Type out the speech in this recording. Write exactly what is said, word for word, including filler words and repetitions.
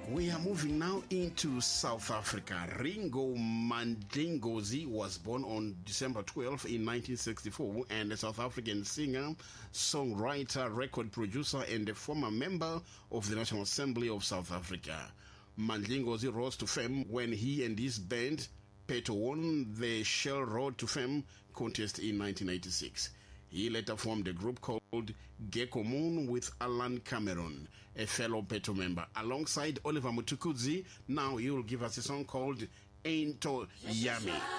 We are moving now into South Africa. Ringo Madlingozi was born on December twelfth in nineteen sixty-four and a South African singer, songwriter, record producer and a former member of the National Assembly of South Africa. Madlingozi rose to fame when he and his band Peto won the Shell Road to Fame contest in nineteen eighty-six. He later formed a group called Gecko Moon with Alan Cameron, a fellow Peto member. Alongside Oliver Mutukudzi, now he will give us a song called Ain't Yummy.